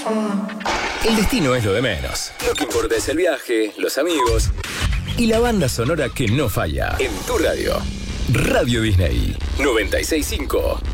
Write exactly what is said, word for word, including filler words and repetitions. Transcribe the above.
El destino es lo de menos. Lo que importa es el viaje, los amigos y la banda sonora que no falla. En tu radio. Radio Disney noventa y seis punto cinco.